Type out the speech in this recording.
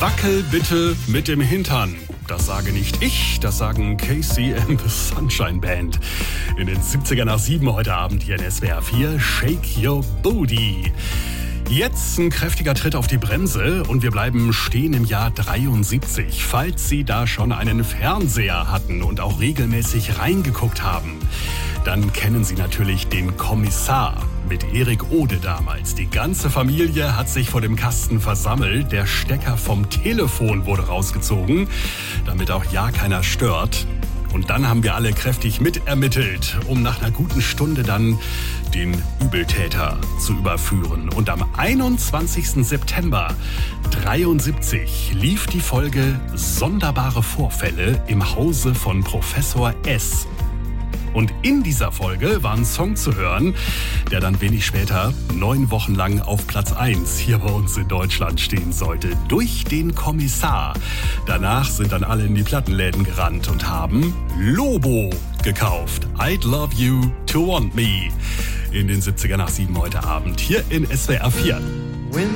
Wackel bitte mit dem Hintern. Das sage nicht ich, das sagen Casey and the Sunshine Band. In den 70er nach 7 heute Abend hier in SWR 4, Shake Your Booty. Jetzt ein kräftiger Tritt auf die Bremse und wir bleiben stehen im Jahr 73. Falls Sie da schon einen Fernseher hatten und auch regelmäßig reingeguckt haben, dann kennen Sie natürlich den Kommissar mit Erik Ode damals. Die ganze Familie hat sich vor dem Kasten versammelt. Der Stecker vom Telefon wurde rausgezogen, damit auch ja keiner stört. Und dann haben wir alle kräftig mitermittelt, um nach einer guten Stunde dann den Übeltäter zu überführen. Und am 21. September 73 lief die Folge Sonderbare Vorfälle im Hause von Professor S. Und in dieser Folge war ein Song zu hören, der dann wenig später 9 Wochen lang auf Platz 1 hier bei uns in Deutschland stehen sollte. Durch den Kommissar. Danach sind dann alle in die Plattenläden gerannt und haben Lobo gekauft. I'd Love You to Want Me. In den 70er nach 7 heute Abend hier in SWR 4.